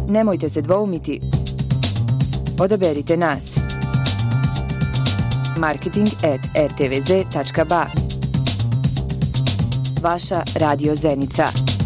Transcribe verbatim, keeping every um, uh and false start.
Nemojte se dvoumiti. Odaberite nas. marketing at r t v z tačka b a. Vaša Radio Zenica.